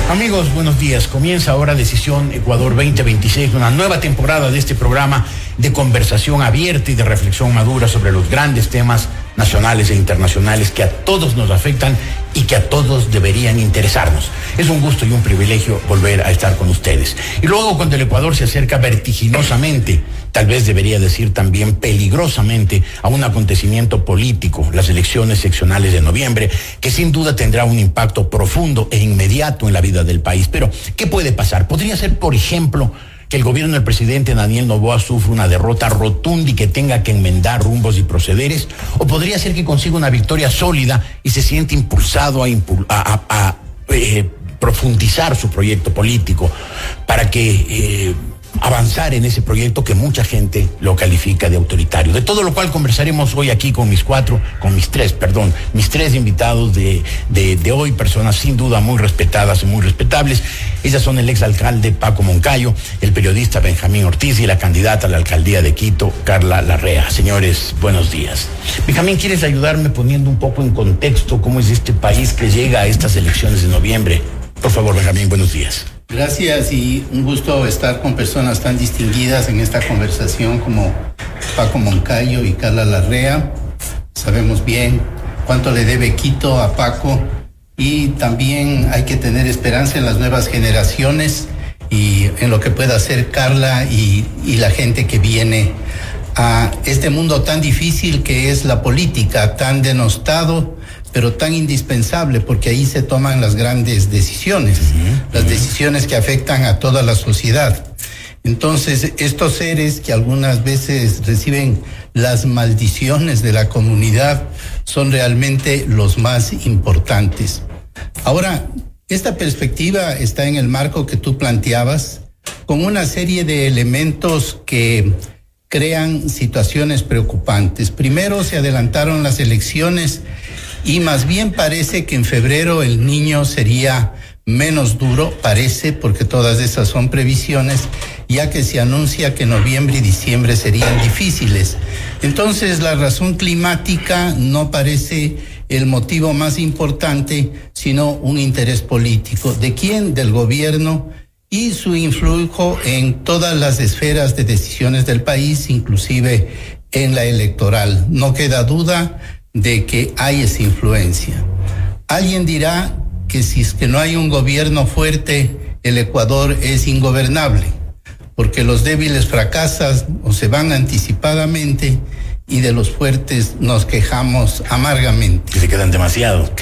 Amigos, buenos días. Comienza ahora Decisión Ecuador 2026, una nueva temporada de este programa de conversación abierta y de reflexión madura sobre los grandes temas nacionales e internacionales que a todos nos afectan y que a todos deberían interesarnos. Es un gusto y un privilegio volver a estar con ustedes. Y luego, cuando el Ecuador se acerca vertiginosamente, tal vez debería decir también peligrosamente, a un acontecimiento político, las elecciones seccionales de noviembre, que sin duda tendrá un impacto profundo e inmediato en la vida del país. Pero, ¿qué puede pasar? Podría ser, por ejemplo, que el gobierno del presidente Daniel Noboa sufra una derrota rotunda y que tenga que enmendar rumbos y procederes, o podría ser que consiga una victoria sólida y se siente impulsado a profundizar su proyecto político para que avanzar en ese proyecto que mucha gente lo califica de autoritario. De todo lo cual conversaremos hoy aquí con mis tres invitados de hoy, personas sin duda muy respetadas y muy respetables. Ellas son el exalcalde Paco Moncayo, el periodista Benjamín Ortiz y la candidata a la alcaldía de Quito, Carla Larrea. Señores, buenos días. Benjamín, ¿quieres ayudarme poniendo un poco en contexto cómo es este país que llega a estas elecciones de noviembre? Por favor, Benjamín, buenos días. Gracias y un gusto estar con personas tan distinguidas en esta conversación como Paco Moncayo y Carla Larrea. Sabemos bien cuánto le debe Quito a Paco y también hay que tener esperanza en las nuevas generaciones y en lo que pueda hacer Carla y la gente que viene a este mundo tan difícil que es la política, tan denostado, pero tan indispensable, porque ahí se toman las grandes decisiones, las decisiones que afectan a toda la sociedad. Entonces, estos seres que algunas veces reciben las maldiciones de la comunidad son realmente los más importantes. Ahora, esta perspectiva está en el marco que tú planteabas, con una serie de elementos que crean situaciones preocupantes. Primero, se adelantaron las elecciones y más bien parece que en febrero el niño sería menos duro, parece, porque todas esas son previsiones, ya que se anuncia que noviembre y diciembre serían difíciles. Entonces, la razón climática no parece el motivo más importante, sino un interés político. ¿De quién? Del gobierno y su influjo en todas las esferas de decisiones del país, inclusive en la electoral. No queda duda de que hay esa influencia. Alguien dirá que si es que no hay un gobierno fuerte, el Ecuador es ingobernable, porque los débiles fracasan o se van anticipadamente y de los fuertes nos quejamos amargamente. Que se quedan demasiado. o que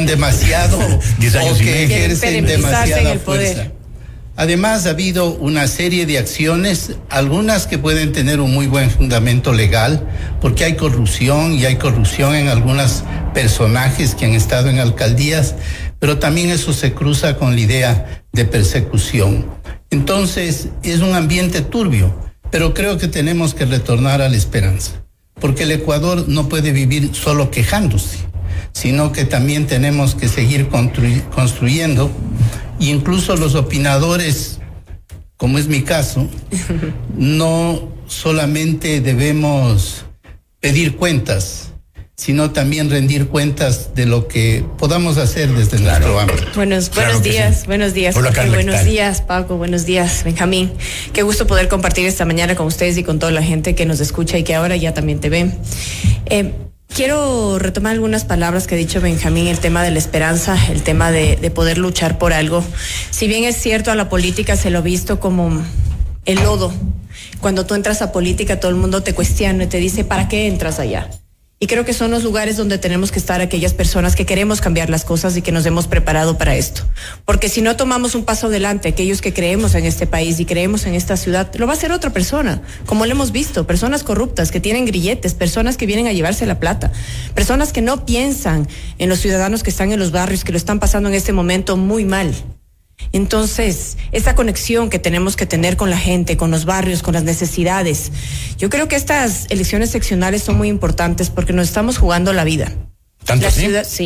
ejercen demasiada fuerza. Además, ha habido una serie de acciones, algunas que pueden tener un muy buen fundamento legal, porque hay corrupción y hay corrupción en algunos personajes que han estado en alcaldías, pero también eso se cruza con la idea de persecución. Entonces, es un ambiente turbio, pero creo que tenemos que retornar a la esperanza, porque el Ecuador no puede vivir solo quejándose, sino que también tenemos que seguir construyendo. Y incluso los opinadores, como es mi caso, no solamente debemos pedir cuentas, sino también rendir cuentas de lo que podamos hacer desde nuestro ámbito. Buenos días. Hola, Carla, buenos días, Paco, buenos días, Benjamín. Qué gusto poder compartir esta mañana con ustedes y con toda la gente que nos escucha y que ahora ya también te ve. Quiero retomar algunas palabras que ha dicho Benjamín, el tema de la esperanza, el tema de poder luchar por algo. Si bien es cierto, a la política se lo ha visto como el lodo. Cuando tú entras a política, todo el mundo te cuestiona y te dice, ¿para qué entras allá? Y creo que son los lugares donde tenemos que estar aquellas personas que queremos cambiar las cosas y que nos hemos preparado para esto. Porque si no tomamos un paso adelante, aquellos que creemos en este país y creemos en esta ciudad, lo va a hacer otra persona, como lo hemos visto, personas corruptas que tienen grilletes, personas que vienen a llevarse la plata, personas que no piensan en los ciudadanos que están en los barrios, que lo están pasando en este momento muy mal. Entonces, esa conexión que tenemos que tener con la gente, con los barrios, con las necesidades. Yo creo que estas elecciones seccionales son muy importantes porque nos estamos jugando la vida. ¿Tanto la así? ciudad, sí.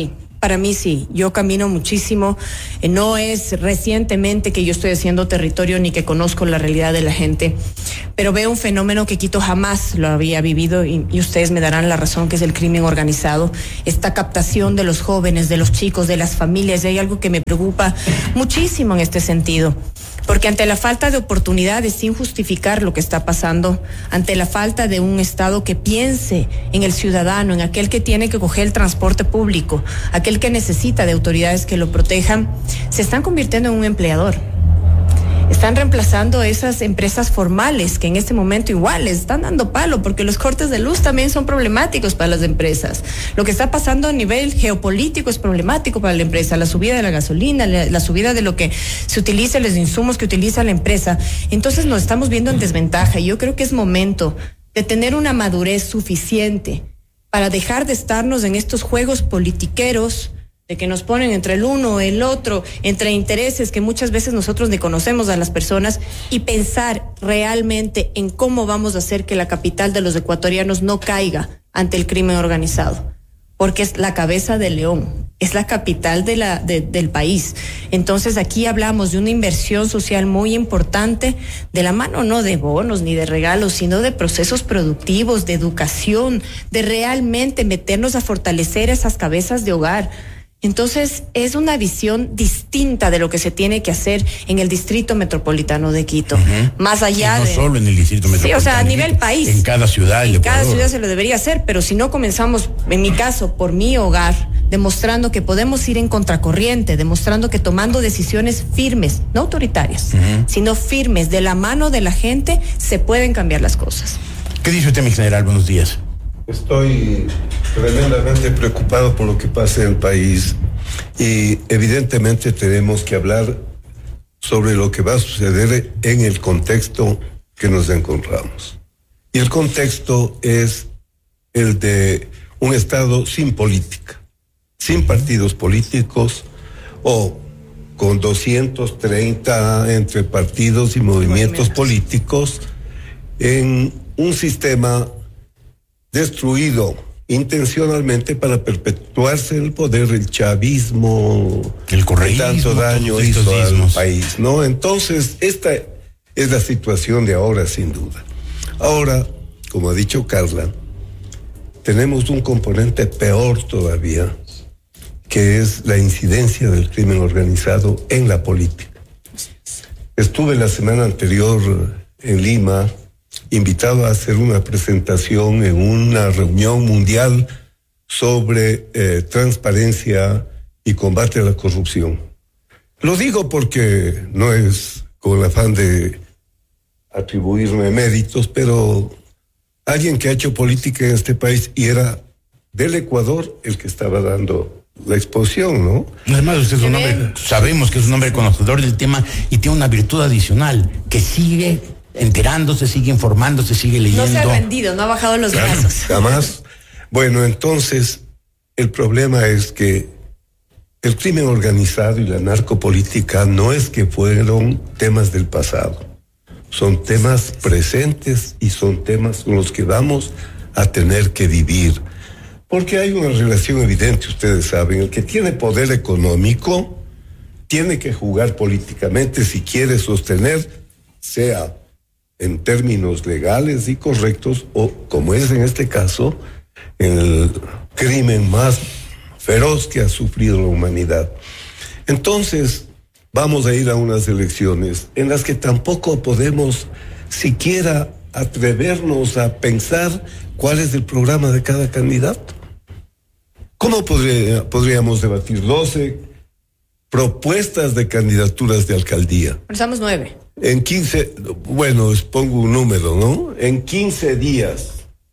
para mí sí, yo camino muchísimo, no es recientemente que yo estoy haciendo territorio ni que conozco la realidad de la gente, pero veo un fenómeno que Quito jamás lo había vivido y ustedes me darán la razón, que es el crimen organizado, esta captación de los jóvenes, de los chicos, de las familias, y hay algo que me preocupa muchísimo en este sentido. Porque ante la falta de oportunidades, sin justificar lo que está pasando, ante la falta de un Estado que piense en el ciudadano, en aquel que tiene que coger el transporte público, aquel que necesita de autoridades que lo protejan, se están convirtiendo en un empleador. Están reemplazando esas empresas formales que en este momento igual les están dando palo, porque los cortes de luz también son problemáticos para las empresas. Lo que está pasando a nivel geopolítico es problemático para la empresa, la subida de la gasolina, la subida de lo que se utiliza, los insumos que utiliza la empresa. Entonces nos estamos viendo en desventaja y yo creo que es momento de tener una madurez suficiente para dejar de estarnos en estos juegos politiqueros de que nos ponen entre el uno, el otro, entre intereses que muchas veces nosotros ni conocemos a las personas, y pensar realmente en cómo vamos a hacer que la capital de los ecuatorianos no caiga ante el crimen organizado, porque es la cabeza del león, es la capital del país. Entonces aquí hablamos de una inversión social muy importante, de la mano no de bonos ni de regalos, sino de procesos productivos, de educación, de realmente meternos a fortalecer esas cabezas de hogar. Entonces, es una visión distinta de lo que se tiene que hacer en el Distrito Metropolitano de Quito. Más allá no de... solo en el Distrito Metropolitano. Sí, o sea, a nivel país. En cada ciudad. En cada ciudad se lo debería hacer, pero si no comenzamos, en mi caso, por mi hogar, demostrando que podemos ir en contracorriente, demostrando que tomando decisiones firmes, no autoritarias, sino firmes, de la mano de la gente, se pueden cambiar las cosas. ¿Qué dice usted, mi general? Buenos días. Estoy tremendamente preocupado por lo que pasa en el país y evidentemente tenemos que hablar sobre lo que va a suceder en el contexto que nos encontramos. Y el contexto es el de un Estado sin política, sin partidos políticos o con 230 entre partidos y movimientos políticos en un sistema destruido intencionalmente para perpetuarse en el poder, el chavismo, el correísmo, tanto daño hizo al país, ¿no? Entonces, esta es la situación de ahora, sin duda. Ahora, como ha dicho Carla, tenemos un componente peor todavía, que es la incidencia del crimen organizado en la política. Estuve la semana anterior en Lima, invitado a hacer una presentación en una reunión mundial sobre transparencia y combate a la corrupción. Lo digo porque no es con el afán de atribuirme méritos, pero alguien que ha hecho política en este país y era del Ecuador el que estaba dando la exposición, ¿no? Además, usted es un hombre, sabemos que es un hombre conocedor del tema y tiene una virtud adicional, que sigue enterándose, sigue informándose, sigue leyendo. No se ha rendido, no ha bajado los brazos. Jamás. Bueno, entonces, el problema es que el crimen organizado y la narcopolítica no es que fueron temas del pasado, son temas presentes y son temas con los que vamos a tener que vivir. Porque hay una relación evidente, ustedes saben, el que tiene poder económico tiene que jugar políticamente si quiere sostener, sea en términos legales y correctos, o como es en este caso, el crimen más feroz que ha sufrido la humanidad. Entonces, vamos a ir a unas elecciones en las que tampoco podemos siquiera atrevernos a pensar cuál es el programa de cada candidato. ¿Cómo podríamos debatir 12 propuestas de candidaturas de alcaldía? Estamos 9. En 15, bueno, les pongo un número, ¿no? En 15 días.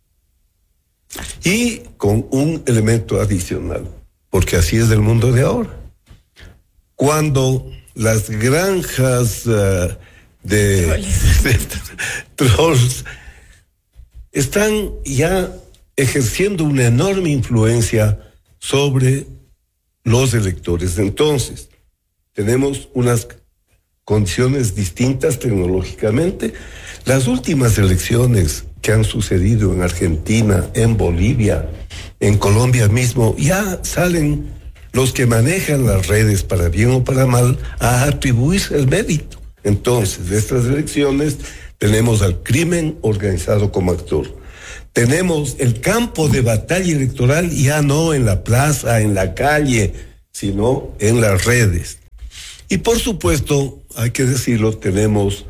Y con un elemento adicional, porque así es el mundo de ahora. Cuando las granjas de trolls están ya ejerciendo una enorme influencia sobre los electores. Entonces, tenemos unas condiciones distintas tecnológicamente. Las últimas elecciones que han sucedido en Argentina, en Bolivia, en Colombia mismo, ya salen los que manejan las redes para bien o para mal a atribuirse el mérito. Entonces, de estas elecciones tenemos al crimen organizado como actor. Tenemos el campo de batalla electoral ya no en la plaza, en la calle, sino en las redes. Y por supuesto, hay que decirlo, tenemos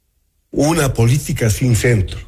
una política sin centro.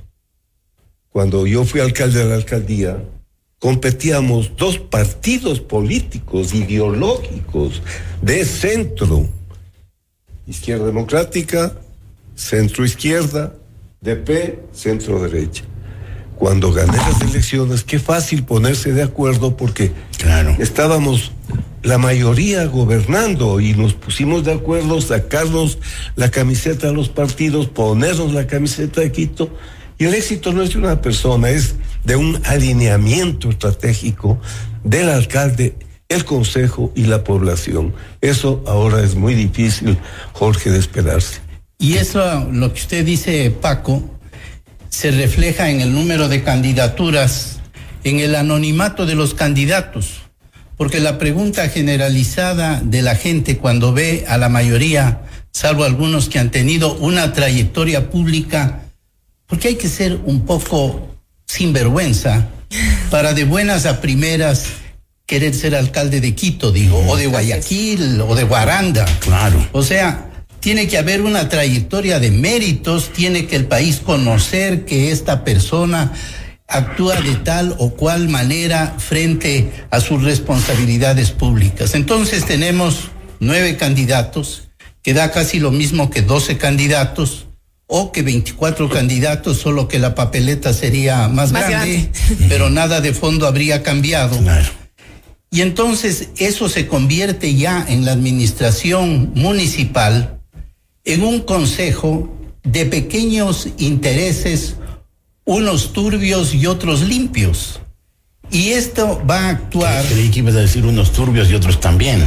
Cuando yo fui alcalde de la alcaldía, competíamos dos partidos políticos, ideológicos, de centro. Izquierda Democrática, centro izquierda, DP, centro derecha. Cuando gané las elecciones, qué fácil ponerse de acuerdo porque estábamos la mayoría gobernando y nos pusimos de acuerdo, sacarnos la camiseta a los partidos, ponernos la camiseta de Quito. Y el éxito no es de una persona, es de un alineamiento estratégico del alcalde, el consejo y la población. Eso ahora es muy difícil, Jorge, de esperarse. Y eso, lo que usted dice, Paco, se refleja en el número de candidaturas, en el anonimato de los candidatos, porque la pregunta generalizada de la gente cuando ve a la mayoría, salvo algunos que han tenido una trayectoria pública, porque hay que ser un poco sinvergüenza para de buenas a primeras querer ser alcalde de Quito, digo, o de Guayaquil, o de Guaranda. Claro. O sea, tiene que haber una trayectoria de méritos, tiene que el país conocer que esta persona actúa de tal o cual manera frente a sus responsabilidades públicas. Entonces tenemos 9 candidatos, que da casi lo mismo que 12 candidatos, o que 24 candidatos, solo que la papeleta sería más grande, pero nada de fondo habría cambiado. Claro. Y entonces eso se convierte ya en la administración municipal en un consejo de pequeños intereses, unos turbios y otros limpios. Y esto va a actuar... Creí que ibas a decir unos turbios y otros también.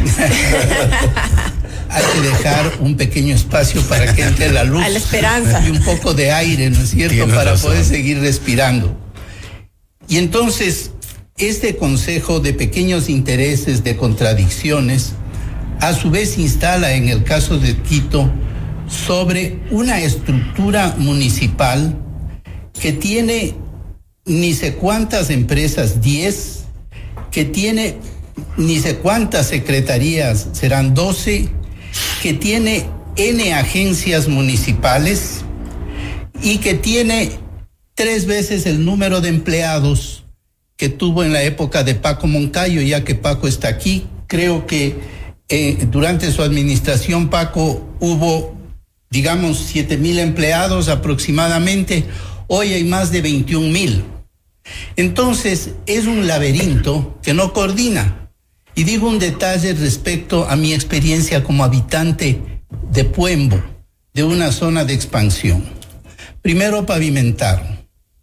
Hay que dejar un pequeño espacio para que entre la luz. A la esperanza. Y un poco de aire, ¿no es cierto? Tienes Para razón. poder seguir respirando. Y entonces, este consejo de pequeños intereses, de contradicciones, a su vez instala en el caso de Quito sobre una estructura municipal que tiene ni sé cuántas empresas, 10, que tiene ni sé cuántas secretarías, serán 12, que tiene N agencias municipales y que tiene 3 veces el número de empleados que tuvo en la época de Paco Moncayo, ya que Paco está aquí. Creo que durante su administración, Paco, hubo, digamos, 7,000 empleados aproximadamente. Hoy hay más de 21,000. Entonces, es un laberinto que no coordina. Y digo un detalle respecto a mi experiencia como habitante de Puembo, de una zona de expansión. Primero pavimentaron.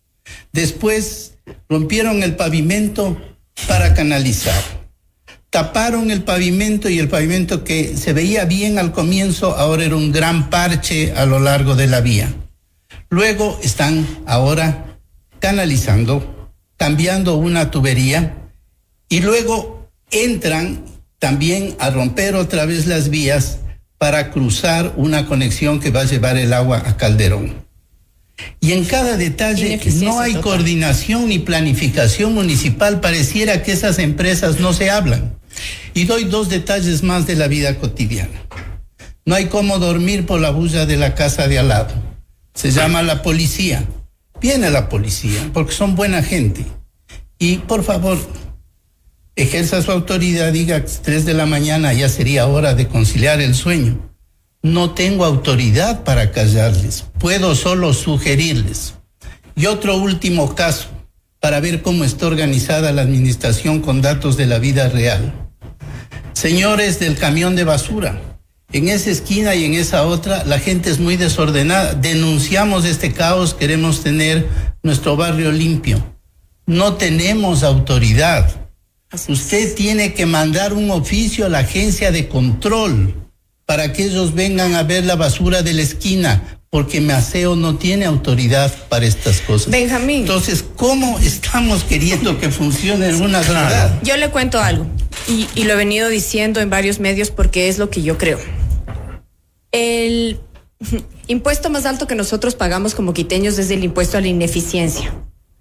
Después rompieron el pavimento para canalizar. Taparon el pavimento y el pavimento que se veía bien al comienzo ahora era un gran parche a lo largo de la vía. Luego están ahora canalizando, cambiando una tubería y luego entran también a romper otra vez las vías para cruzar una conexión que va a llevar el agua a Calderón. Y en cada detalle no hay coordinación ni planificación municipal, pareciera que esas empresas no se hablan. Y doy 2 detalles más de la vida cotidiana. No hay cómo dormir por la bulla de la casa de al lado. Se llama la policía. Viene la policía, porque son buena gente. Y por favor, ejerza su autoridad, diga 3 de la mañana, ya sería hora de conciliar el sueño. No tengo autoridad para callarles, puedo solo sugerirles. Y otro último caso, para ver cómo está organizada la administración con datos de la vida real. Señores del camión de basura, en esa esquina y en esa otra, la gente es muy desordenada. Denunciamos este caos, queremos tener nuestro barrio limpio. No tenemos autoridad. Usted tiene que mandar un oficio a la agencia de control para que ellos vengan a ver la basura de la esquina, porque Maceo no tiene autoridad para estas cosas. Benjamín. Entonces, ¿cómo estamos queriendo que funcione en una ciudad? Yo le cuento algo, y lo he venido diciendo en varios medios porque es lo que yo creo. El impuesto más alto que nosotros pagamos como quiteños es el impuesto a la ineficiencia.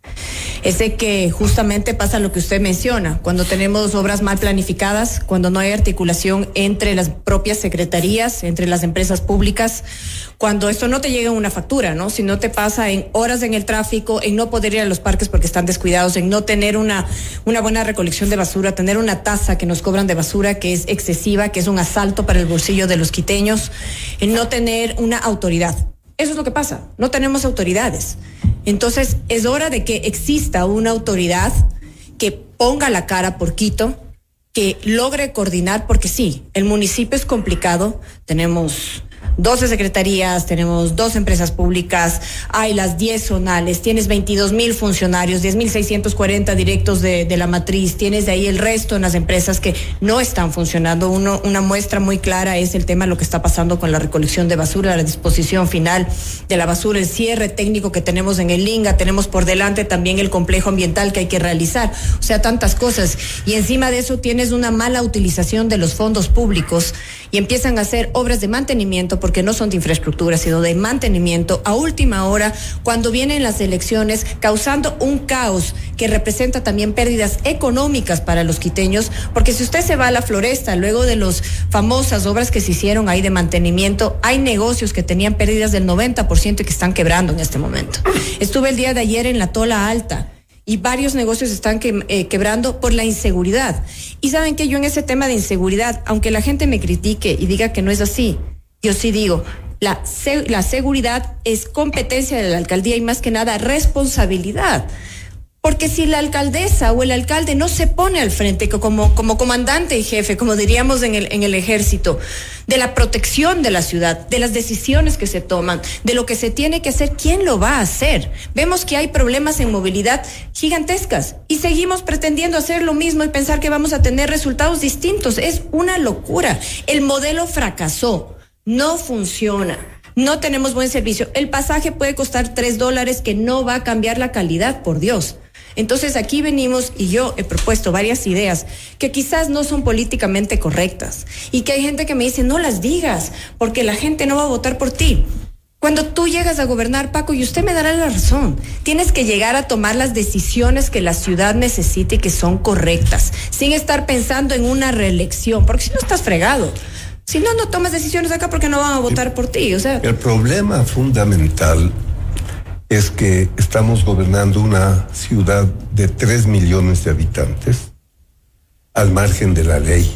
Es de que justamente pasa lo que usted menciona, cuando tenemos obras mal planificadas, cuando no hay articulación entre las propias secretarías, entre las empresas públicas, cuando esto no te llega en una factura, ¿no? Si no te pasa en horas en el tráfico, en no poder ir a los parques porque están descuidados, en no tener una buena recolección de basura, tener una tasa que nos cobran de basura que es excesiva, que es un asalto para el bolsillo de los quiteños, en no tener una autoridad. Eso es lo que pasa, no tenemos autoridades. Entonces, es hora de que exista una autoridad que ponga la cara por Quito, que logre coordinar, porque sí, el municipio es complicado, tenemos 12 secretarías, tenemos 2 empresas públicas, hay las 10 zonales, tienes 22,000 funcionarios, 10,640 directos de la matriz, tienes de ahí el resto en las empresas que no están funcionando. Una muestra muy clara es el tema de lo que está pasando con la recolección de basura, la disposición final de la basura, el cierre técnico que tenemos en el Linga, tenemos por delante también el complejo ambiental que hay que realizar, o sea, tantas cosas. Y encima de eso tienes una mala utilización de los fondos públicos y empiezan a hacer obras de mantenimiento, porque no son de infraestructura, sino de mantenimiento a última hora, cuando vienen las elecciones, causando un caos que representa también pérdidas económicas para los quiteños, porque si usted se va a la Floresta, luego de las famosas obras que se hicieron ahí de mantenimiento, hay negocios que tenían pérdidas del 90% y que están quebrando en este momento. Estuve el día de ayer en la Tola Alta, y varios negocios están quebrando por la inseguridad. Y saben que yo en ese tema de inseguridad, aunque la gente me critique y diga que no es así, yo sí digo, la seguridad es competencia de la alcaldía y más que nada responsabilidad. Porque si la alcaldesa o el alcalde no se pone al frente como comandante y jefe, como diríamos en el ejército, de la protección de la ciudad, de las decisiones que se toman, de lo que se tiene que hacer, ¿quién lo va a hacer? Vemos que hay problemas en movilidad gigantescas y seguimos pretendiendo hacer lo mismo y pensar que vamos a tener resultados distintos. Es una locura. El modelo fracasó, no funciona. No tenemos buen servicio. El pasaje puede costar $3, que no va a cambiar la calidad, por Dios. Entonces aquí venimos y yo he propuesto varias ideas que quizás no son políticamente correctas y que hay gente que me dice no las digas porque la gente no va a votar por ti. Cuando tú llegas a gobernar, Paco, y usted me dará la razón, tienes que llegar a tomar las decisiones que la ciudad necesite y que son correctas, sin estar pensando en una reelección, porque si no estás fregado. Si no, no tomas decisiones acá porque no van a votar por ti. O sea, el problema fundamental es que estamos gobernando una ciudad de 3 millones de habitantes al margen de la ley.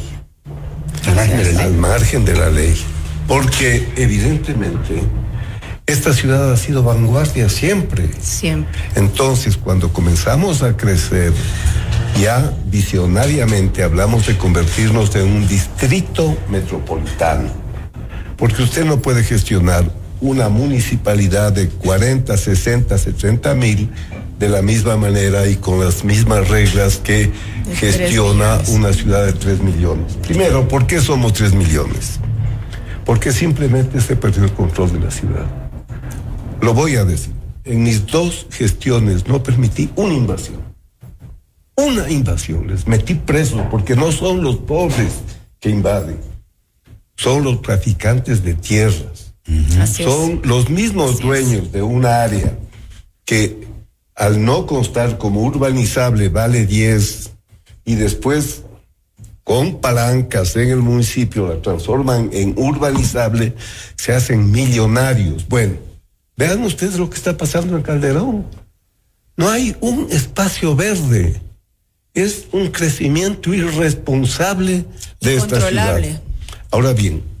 Al margen de la ley. Porque evidentemente esta ciudad ha sido vanguardia siempre. Siempre. Entonces, cuando comenzamos a crecer, ya visionariamente hablamos de convertirnos en un distrito metropolitano. Porque usted no puede gestionar una municipalidad de 40, 60, 70 mil de la misma manera y con las mismas reglas que gestiona una ciudad de 3 millones. Primero, ¿por qué somos 3 millones? Porque simplemente se perdió el control de la ciudad. Lo voy a decir. En mis 2 gestiones no permití una invasión. Una invasión. Les metí presos porque no son los pobres que invaden. Son los traficantes de tierras. Son los mismos dueños de una área que al no constar como urbanizable vale 10 y después con palancas en el municipio la transforman en urbanizable, se hacen millonarios. Bueno, vean ustedes lo que está pasando en Calderón. No hay un espacio verde. Es un crecimiento irresponsable de esta ciudad. Ahora bien,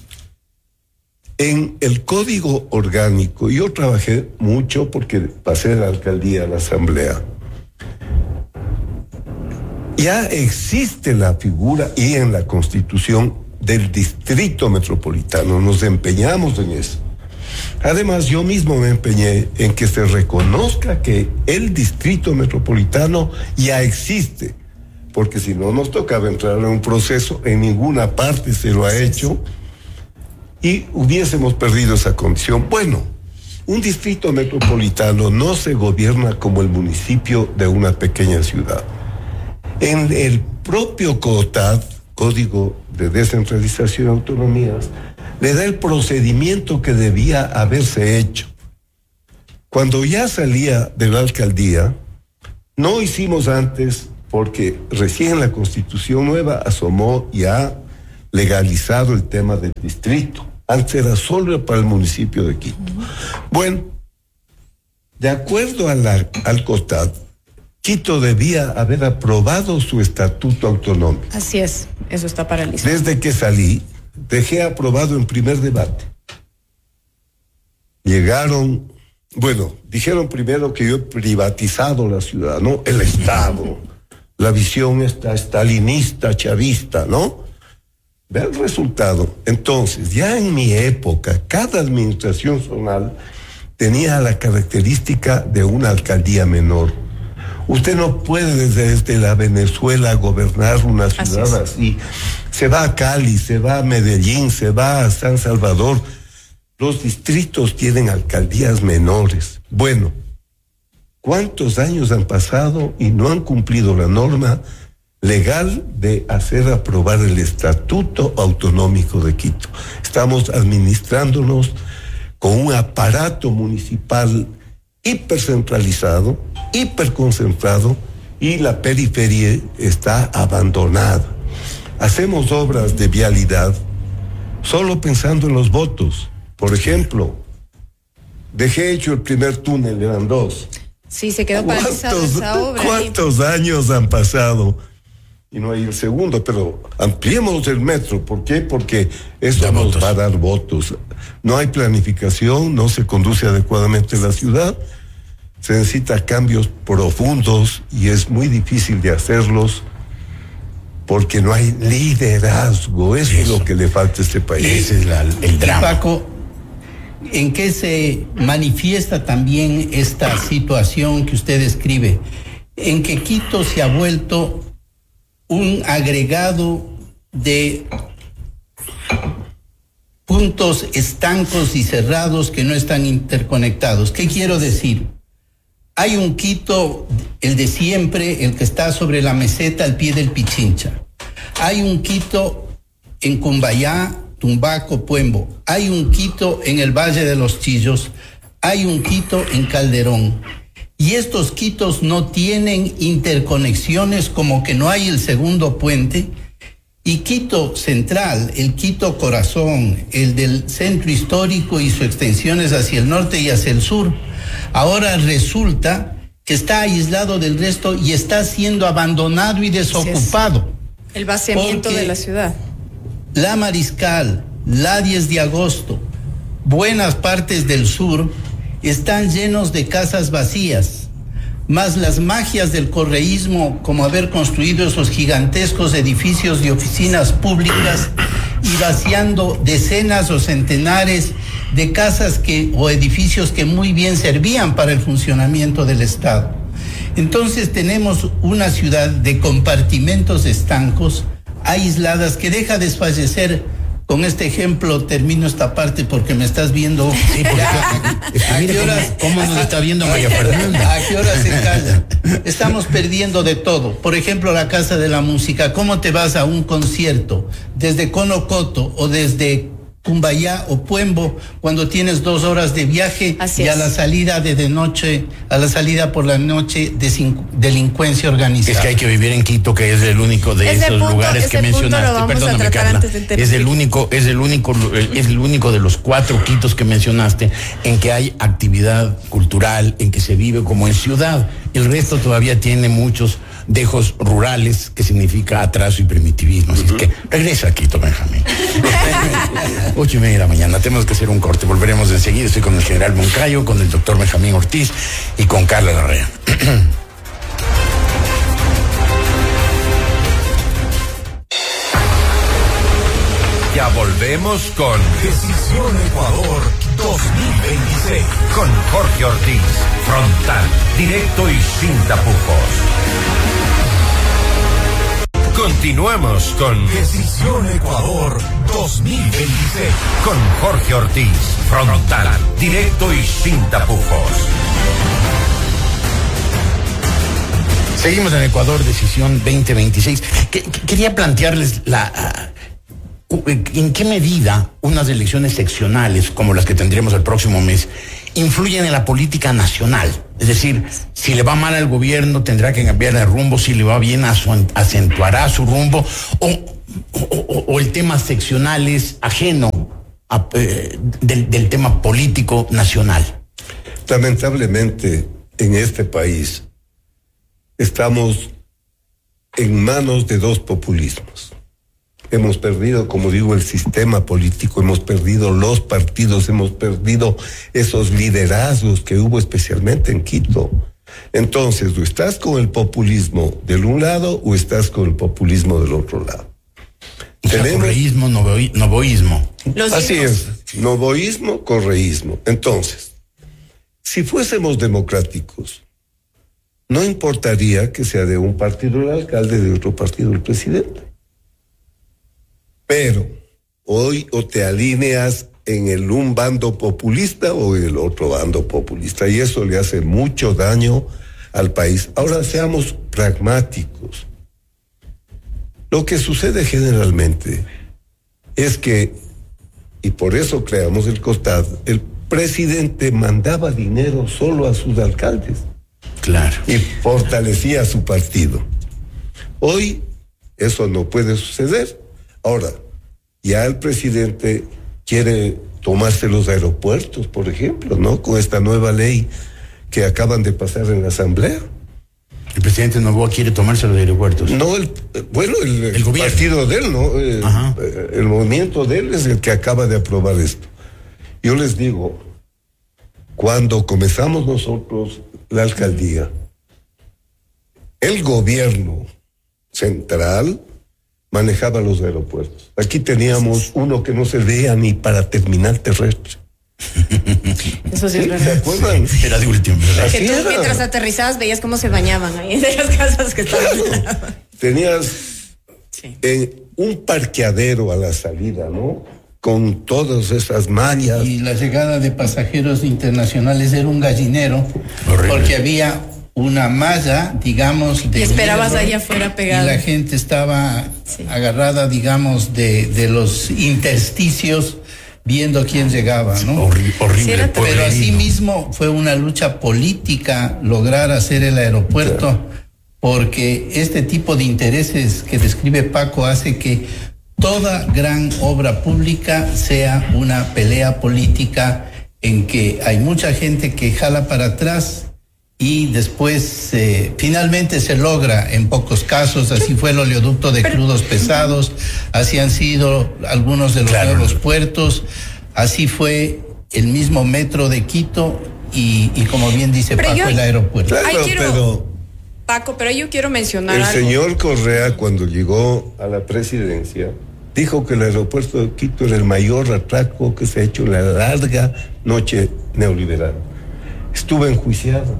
en el código orgánico, yo trabajé mucho porque pasé de la alcaldía a la asamblea. Ya existe la figura y en la constitución del distrito metropolitano. Nos empeñamos en eso. Además, yo mismo me empeñé en que se reconozca que el distrito metropolitano ya existe. Porque si no, nos tocaba entrar en un proceso, en ninguna parte se lo ha hecho. y hubiésemos perdido esa condición. Bueno, un distrito metropolitano no se gobierna como el municipio de una pequeña ciudad. En el propio CODAD, Código de Descentralización y Autonomías, le da el procedimiento que debía haberse hecho. Cuando ya salía de la alcaldía, no hicimos antes, porque recién la Constitución nueva asomó y ha legalizado el tema del distrito. Antes era solo para el municipio de Quito. Bueno, de acuerdo al CODAD, Quito debía haber aprobado su estatuto autonómico. Así es, eso está paralizado. Desde que salí, dejé aprobado en primer debate. Llegaron, dijeron primero que yo he privatizado la ciudad, ¿no? El Estado, la visión esta stalinista, chavista, ¿no? Ve el resultado. Entonces, ya en mi época, cada administración zonal tenía la característica de una alcaldía menor. Usted no puede desde la Venezuela gobernar una ciudad así. Se va a Cali, se va a Medellín, se va a San Salvador. Los distritos tienen alcaldías menores. Bueno, ¿cuántos años han pasado y no han cumplido la norma legal de hacer aprobar el Estatuto Autonómico de Quito? Estamos administrándonos con un aparato municipal hipercentralizado, hiperconcentrado, y la periferia está abandonada. Hacemos obras de vialidad solo pensando en los votos. Por ejemplo, dejé hecho el primer túnel, eran 2. Sí, se quedó paralizada esa obra. ¿Cuántos años han pasado? Y no hay el segundo, pero ampliemos el metro. ¿Por qué? Porque eso nos va a dar votos. No hay planificación, no se conduce adecuadamente la ciudad. Se necesitan cambios profundos y es muy difícil de hacerlos porque no hay liderazgo. Eso es lo que le falta a este país. Ese es el drama. Paco, ¿en qué se manifiesta también esta situación que usted describe? En que Quito se ha vuelto un agregado de puntos estancos y cerrados que no están interconectados. ¿Qué quiero decir? Hay un Quito, el de siempre, el que está sobre la meseta al pie del Pichincha. Hay un Quito en Cumbayá, Tumbaco, Puembo. Hay un Quito en el Valle de los Chillos. Hay un Quito en Calderón. Y estos Quitos no tienen interconexiones, como que no hay el segundo puente. Y Quito Central, el Quito Corazón, el del centro histórico y sus extensiones hacia el norte y hacia el sur, ahora resulta que está aislado del resto y está siendo abandonado y desocupado. El vaciamiento de la ciudad. La Mariscal, la 10 de agosto, buenas partes del sur están llenos de casas vacías, más las magias del correísmo, como haber construido esos gigantescos edificios de oficinas públicas y vaciando decenas o centenares de casas o edificios que muy bien servían para el funcionamiento del Estado. Entonces tenemos una ciudad de compartimentos estancos, aisladas, que deja desfallecer. Con este ejemplo termino esta parte porque me estás viendo. Sí, ¿a qué horas? ¿Cómo nos está viendo María Fernanda? ¿A qué horas se calla? Estamos perdiendo de todo. Por ejemplo, la Casa de la Música. ¿Cómo te vas a un concierto desde Conocoto o desde Cumbayá o Puembo cuando tienes 2 horas de viaje? Así y a es. la salida de noche, a la salida por la noche de delincuencia organizada? Es que hay que vivir en Quito, que es el único de esos lugares que mencionaste. Perdóname, Carla. Es el único de los 4 Quitos que mencionaste en que hay actividad cultural, en que se vive como en ciudad. El resto todavía tiene muchos dejos rurales, que significa atraso y primitivismo. Así que regresa a Quito, Benjamín. 8:30 de la mañana. Tenemos que hacer un corte. Volveremos enseguida. Estoy con el general Moncayo, con el doctor Benjamín Ortiz y con Carla Larrea. Ya volvemos con Decisión Ecuador 2026 con Jorge Ortiz. Frontal, directo y sin tapujos. Continuamos con Decisión Ecuador 2026 con Jorge Ortiz. Frontal, directo y sin tapujos. Seguimos en Ecuador, Decisión 2026. Quería plantearles en qué medida unas elecciones seccionales, como las que tendremos el próximo mes, influyen en la política nacional. Es decir, si le va mal al gobierno, tendrá que cambiar de rumbo; si le va bien, acentuará su rumbo, o el tema seccional es ajeno del tema político nacional. Lamentablemente, en este país estamos en manos de dos populismos. Hemos perdido, como digo, el sistema político, hemos perdido los partidos, hemos perdido esos liderazgos que hubo especialmente en Quito. Entonces, o estás con el populismo del un lado o estás con el populismo del otro lado. Correísmo, novoísmo. Así es, novoísmo, correísmo. Entonces, si fuésemos democráticos, no importaría que sea de un partido el alcalde, de otro partido el presidente. Pero hoy o te alineas en un bando populista o en el otro bando populista, y eso le hace mucho daño al país. Ahora seamos pragmáticos. Lo que sucede generalmente es que, y por eso creamos el COSTAD, el presidente mandaba dinero solo a sus alcaldes. Claro. Y fortalecía a su partido. Hoy eso no puede suceder. Ahora, ya el presidente quiere tomarse los aeropuertos, por ejemplo, ¿no? Con esta nueva ley que acaban de pasar en la Asamblea. El presidente Novoa quiere tomarse los aeropuertos. No, el partido de él, ¿no? El movimiento de él es el que acaba de aprobar esto. Yo les digo, cuando comenzamos nosotros la alcaldía, el gobierno central manejaba los aeropuertos. Aquí teníamos uno que no se veía ni para terminal terrestre. Eso sí es verdad. ¿Se acuerdan? Era de último, ¿verdad? Que tú mientras aterrizabas veías cómo se bañaban ahí de las casas que estaban. Tenías un parqueadero a la salida, ¿no? Con todas esas mallas. Y la llegada de pasajeros internacionales era un gallinero. Horrible. Porque había una malla, digamos, de y esperabas hierro, ahí afuera pegado. y la gente estaba agarrada, digamos, de los intersticios, viendo quién llegaba, ¿no? Horrible. Sí, pero asimismo fue una lucha política lograr hacer el aeropuerto, porque este tipo de intereses que describe Paco hace que toda gran obra pública sea una pelea política en que hay mucha gente que jala para atrás y después finalmente se logra en pocos casos. Así fue el oleoducto de crudos pesados, así han sido algunos de los nuevos puertos, así fue el mismo metro de Quito y como bien dice Paco, el aeropuerto. Claro, Paco, pero yo quiero mencionar el algo. señor Correa, cuando llegó a la presidencia, dijo que el aeropuerto de Quito era el mayor atraco que se ha hecho en la larga noche neoliberal. Estuvo enjuiciado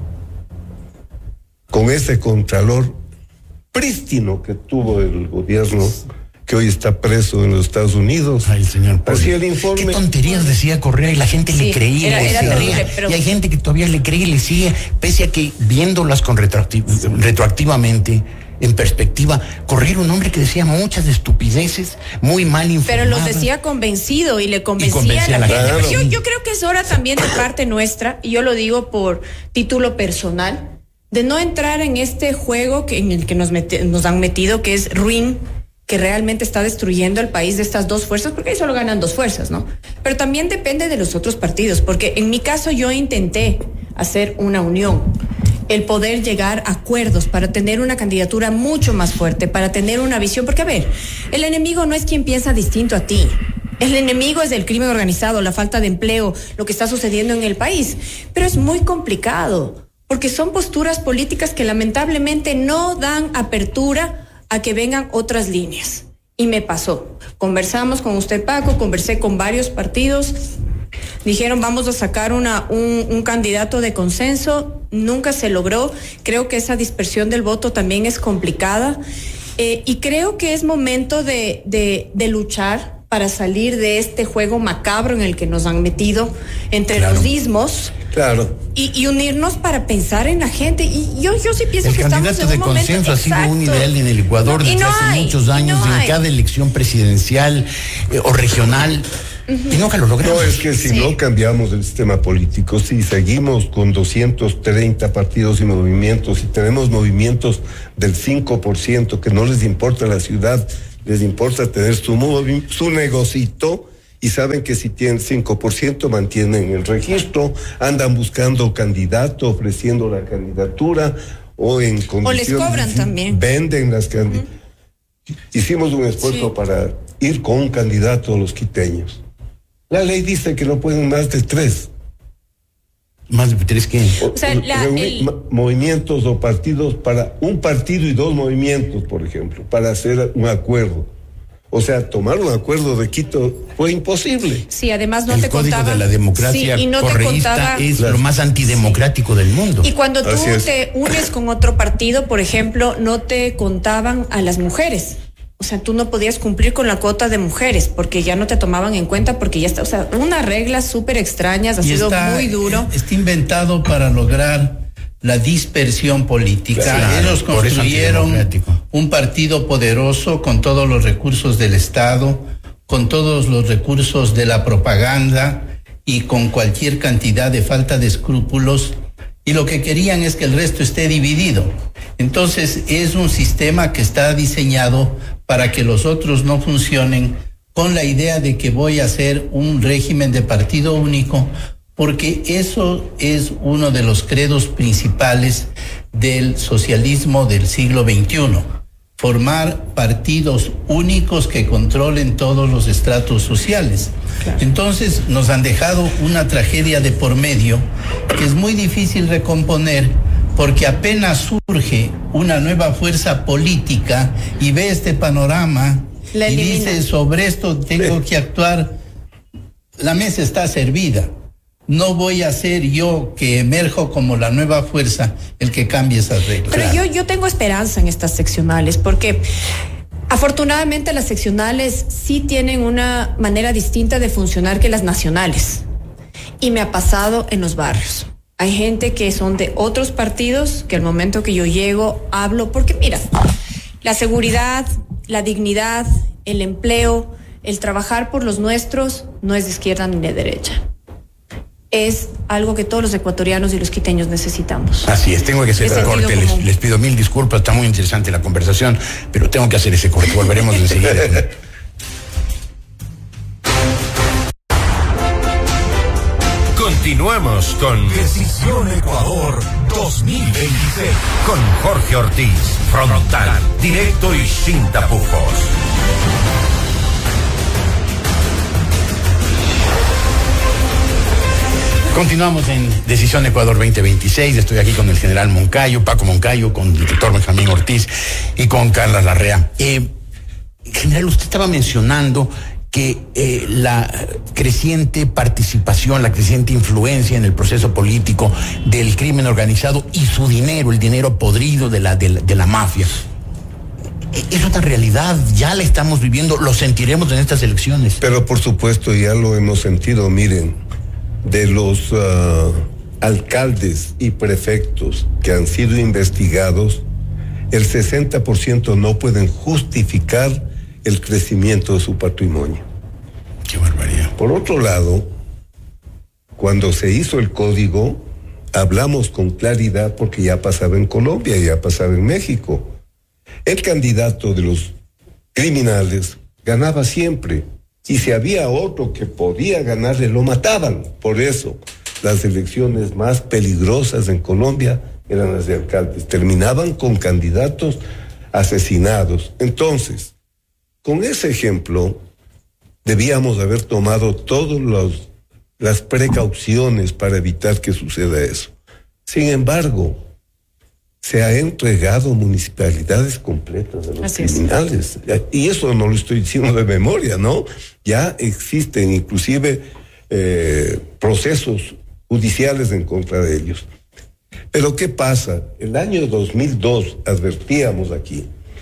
con ese contralor prístino que tuvo el gobierno, que hoy está preso en los Estados Unidos. Ay, señor. Así el informe. Qué tonterías decía Correa y la gente le creía. Era terrible, pero... Y hay gente que todavía le cree y le sigue, pese a que viéndolas retroactivamente, en perspectiva, Correa era un hombre que decía muchas estupideces, muy mal informado. Pero los decía convencido y le convencía a la gente. Claro. Yo creo que es hora también de parte nuestra, y yo lo digo por título personal, de no entrar en este juego en el que nos han metido, que es ruin, que realmente está destruyendo el país, de estas dos fuerzas, porque ahí solo ganan dos fuerzas, ¿no? Pero también depende de los otros partidos, porque en mi caso yo intenté hacer una unión, el poder llegar a acuerdos para tener una candidatura mucho más fuerte, para tener una visión, porque a ver, el enemigo no es quien piensa distinto a ti. El enemigo es el crimen organizado, la falta de empleo, lo que está sucediendo en el país. Pero es muy complicado, porque son posturas políticas que lamentablemente no dan apertura a que vengan otras líneas. Y me pasó. Conversamos con usted, Paco, conversé con varios partidos. Dijeron, vamos a sacar un candidato de consenso. Nunca se logró. Creo que esa dispersión del voto también es complicada. Y creo que es momento de luchar para salir de este juego macabro en el que nos han metido entre los ismos. Claro. Y unirnos para pensar en la gente. Y yo sí pienso que estamos en un momento. El candidato de consenso ha sido un ideal en el Ecuador desde hace muchos años, en cada elección presidencial o regional. Y nunca lo logramos. No, es que si no cambiamos el sistema político, si seguimos con 230 partidos y movimientos, y tenemos movimientos del 5% que no les importa la ciudad, les importa tener su negocito, y saben que si tienen 5% mantienen el registro, andan buscando candidato, ofreciendo la candidatura, o en condiciones... O les cobran también. Venden las candidaturas. Hicimos un esfuerzo para ir con un candidato a los quiteños. La ley dice que no pueden más de 3. ¿Más de 3 qué? O sea, movimientos o partidos, para un partido y 2 movimientos, por ejemplo, para hacer un acuerdo. O sea, tomar un acuerdo de Quito fue imposible. Sí, además no el te código contaba. de la democracia correísta es lo más antidemocrático del mundo. Y cuando tú te unes con otro partido, por ejemplo, no te contaban a las mujeres. O sea, tú no podías cumplir con la cuota de mujeres porque ya no te tomaban en cuenta, porque ya está, o sea, unas reglas súper extrañas, ha sido muy duro. Está inventado para lograr la dispersión política. Claro, ellos construyeron un partido poderoso con todos los recursos del Estado, con todos los recursos de la propaganda y con cualquier cantidad de falta de escrúpulos, y lo que querían es que el resto esté dividido. Entonces es un sistema que está diseñado para que los otros no funcionen, con la idea de que voy a hacer un régimen de partido único, porque eso es uno de los credos principales del socialismo del siglo XXI, formar partidos únicos que controlen todos los estratos sociales. Claro. Entonces nos han dejado una tragedia de por medio que es muy difícil recomponer, porque apenas surge una nueva fuerza política y ve este panorama y dice, sobre esto tengo que actuar, la mesa está servida. No voy a ser yo, que emerjo como la nueva fuerza, el que cambie esas reglas. Pero yo tengo esperanza en estas seccionales, porque afortunadamente las seccionales sí tienen una manera distinta de funcionar que las nacionales. Y me ha pasado en los barrios. Hay gente que son de otros partidos, que al momento que yo llego, hablo, porque mira, la seguridad, la dignidad, el empleo, el trabajar por los nuestros, no es de izquierda ni de derecha. Es algo que todos los ecuatorianos y los quiteños necesitamos. Así es, tengo que hacer ese corte, les pido 1000 disculpas, está muy interesante la conversación, pero tengo que hacer ese corte, volveremos enseguida. Continuamos con Decisión Ecuador 2026 con Jorge Ortiz, frontal, directo y sin tapujos. Continuamos en Decisión Ecuador 2026. Estoy aquí con el general Moncayo, Paco Moncayo, con el doctor Benjamín Ortiz y con Carla Larrea. General, usted estaba mencionando que la creciente participación, la creciente influencia en el proceso político del crimen organizado y su dinero, el dinero podrido de la mafia. Es una realidad, ya la estamos viviendo, lo sentiremos en estas elecciones. Pero por supuesto ya lo hemos sentido, miren. De los alcaldes y prefectos que han sido investigados, el 60% no pueden justificar el crecimiento de su patrimonio. ¡Qué barbaridad! Por otro lado, cuando se hizo el código, hablamos con claridad, porque ya pasaba en Colombia, ya pasaba en México. El candidato de los criminales ganaba siempre. Y si había otro que podía ganarle, lo mataban. Por eso, las elecciones más peligrosas en Colombia eran las de alcaldes. Terminaban con candidatos asesinados. Entonces, con ese ejemplo, debíamos haber tomado todas las precauciones para evitar que suceda eso. Sin embargo, se ha entregado municipalidades completas a los criminales. Y eso no lo estoy diciendo de memoria, ¿no? Ya existen inclusive procesos judiciales en contra de ellos. Pero ¿qué pasa? El año 2002, advertíamos aquí,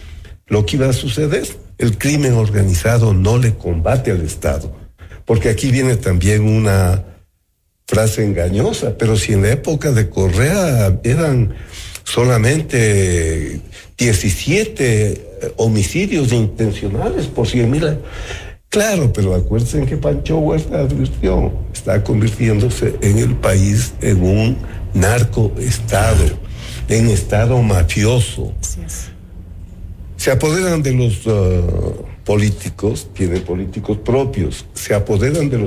lo que iba a suceder. El crimen organizado no le combate al Estado, porque aquí viene también una frase engañosa, pero si en la época de Correa eran solamente 17 homicidios intencionales por 100,000. Claro, pero acuérdense que Pancho Huerta advirtió, está convirtiéndose en el país en un narcoestado, en estado mafioso. Así es. Se apoderan de los políticos, tienen políticos propios, se apoderan de los